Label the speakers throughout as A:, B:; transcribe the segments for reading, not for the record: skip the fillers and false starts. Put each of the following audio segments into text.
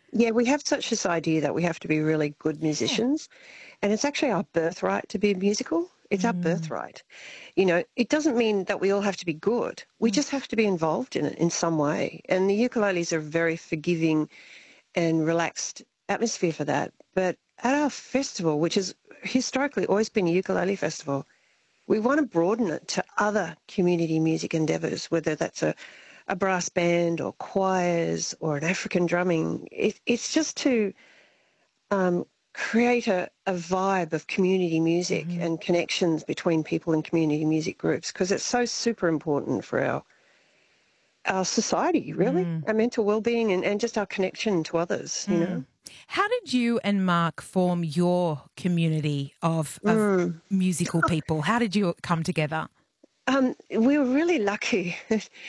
A: Yeah, we have such this idea that we have to be really good
B: Yeah.
A: musicians, and it's actually our birthright to be musical. It's our
B: Mm,
A: birthright. You know, it doesn't mean that we all have to be good. We
B: mm,
A: just have to be involved in it in some way. And the ukuleles are a very forgiving and relaxed atmosphere for that. But at our festival, which has historically always been a ukulele festival, we want to broaden it to other community music endeavours, whether that's a brass band or choirs or an African drumming. It's just to create a vibe of community music
B: mhm,
A: and connections between people in community music groups, because it's so super important for our society, really,
B: mm,
A: our mental well-being and just our connection to others, you know.
B: mm. How did you and Mark form your community of
A: Mm.
B: musical people? How did you come together?
A: We were really lucky.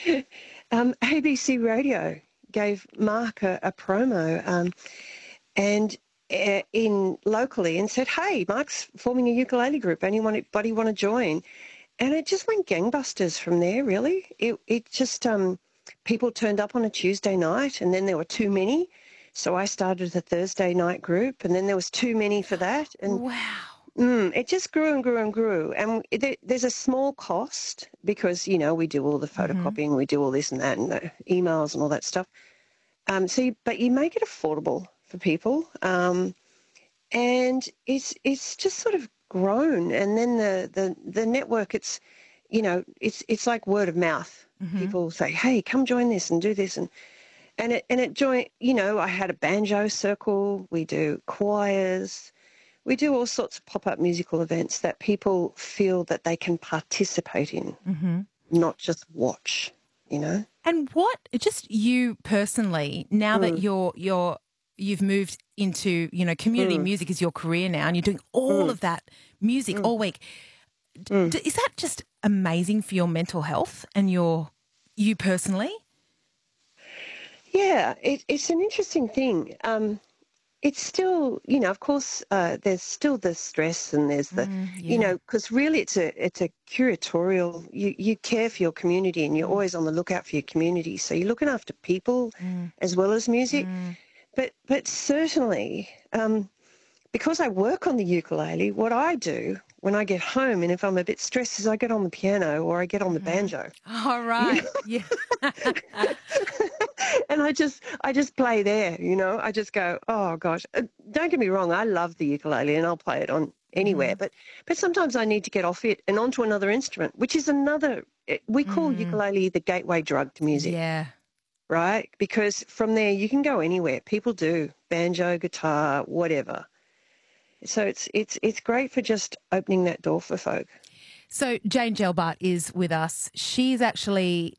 A: ABC Radio gave Mark a promo and in locally and said, "Hey, Mark's forming a ukulele group. Anybody want to join?" And it just went gangbusters from there. Really, it just people turned up on a Tuesday night, and then there were too many. So I started a Thursday night group, and then there was too many for that, and
B: Wow.
A: it just grew and grew and grew. And there's a small cost because, you know, we do all the
B: Mhm.
A: photocopying, we do all this and that, and the emails and all that stuff. But you make it affordable for people, and it's just sort of grown. And then the network, you know, it's like word of mouth.
B: Mhm.
A: People say, "Hey, come join this and do this," and it join. You know, I had a banjo circle. We do choirs. We do all sorts of pop-up musical events that people feel that they can participate in,
B: Mhm.
A: not just watch, you know?
B: And what just you personally, now that
A: Mm,
B: you've moved into, community
A: mm,
B: music is your career now and you're doing all
A: mm,
B: of that music
A: mm,
B: all week.
A: mm.
B: Is that just amazing for your mental health and you personally?
A: Yeah, it's an interesting thing. It's still, you know, of course, there's still the stress and there's the, you
B: Yeah.
A: know, because really it's a curatorial, you care for your community and you're
B: Mm,
A: always on the lookout for your community. So you're looking after people
B: mm,
A: as well as music.
B: mm,
A: But certainly, because I work on the ukulele, what I do when I get home and if I'm a bit stressed is I get on the piano or I get on the
B: mhm.
A: banjo.
B: All
A: You know?
B: right. Yeah.
A: And I just play there, you know. I just go, oh gosh. Don't get me wrong, I love the ukulele and I'll play it on anywhere,
B: Mhm.
A: but sometimes I need to get off it and onto another instrument, which is we call
B: Mm.
A: ukulele the gateway drug to music,
B: Yeah.
A: right? Because from there you can go anywhere. People do banjo, guitar, whatever. So it's great for just opening that door for folk.
B: So Jane Gelbart is with us. She's actually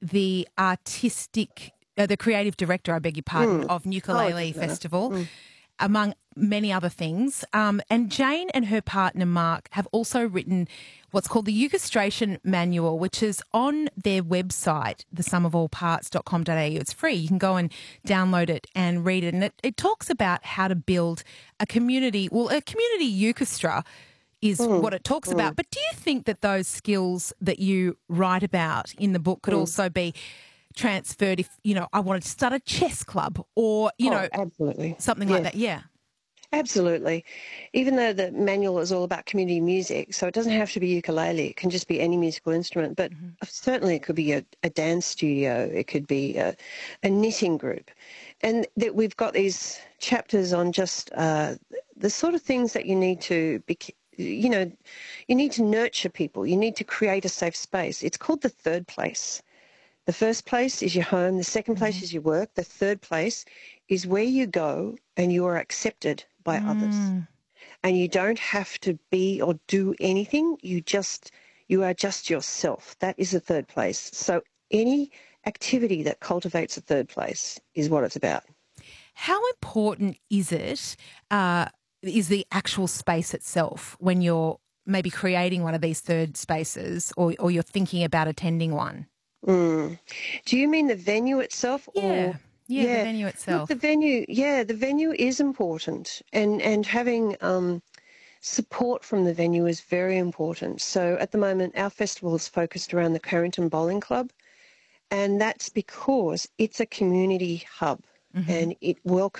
B: the creative director, I beg your pardon,
A: Mm.
B: of
A: Oh, it
B: Ukulele
A: doesn't matter.
B: Festival,
A: Mm.
B: among many other things. And Jane and her partner Mark have also written what's called the Ukustration Manual, which is on their website, thesumofallparts.com.au. It's free. You can go and download it and read it. And it talks about how to build a community ukestra is
A: Mm.
B: what it talks about.
A: Mm.
B: But do you think that those skills that you write about in the book could
A: Mm.
B: also be transferred if, I wanted to start a chess club or,
A: Oh, absolutely.
B: something like
A: Yeah.
B: that? Yeah.
A: Absolutely. Even though the manual is all about community music, so it doesn't have to be ukulele, it can just be any musical instrument, but
B: Hmm.
A: certainly it could be a dance studio, it could be a knitting group. And that we've got these chapters on just the sort of things that you need to be, you know, you need to nurture people, you need to create a safe space. It's called the third place. The first place is your home. The second place
B: Hmm.
A: is your work. The third place is where you go and you are accepted by others.
B: Mm.
A: And you don't have to be or do anything. You are just yourself. That is the third place. So any activity that cultivates a third place is what it's about.
B: How important is the actual space itself when you're maybe creating one of these third spaces or you're thinking about attending one?
A: Mm. Do you mean the venue itself or
B: Yeah. Yeah, the
A: yeah,
B: venue
A: look,
B: itself.
A: the venue is important and having support from the venue is very important. So at the moment, our festival is focused around the Carrington Bowling Club, and that's because it's a community hub
B: Hmm.
A: and it welcomes